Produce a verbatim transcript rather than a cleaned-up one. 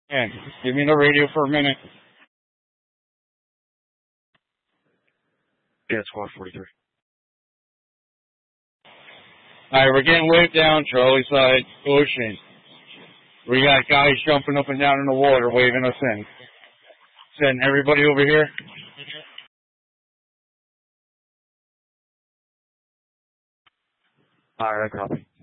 And give me the radio for a minute. Yeah, Squad forty-three. Alright, we're getting waved down, Charlie side, ocean. We got guys jumping up and down in the water, waving us in. Sending everybody over here. Alright, I copy.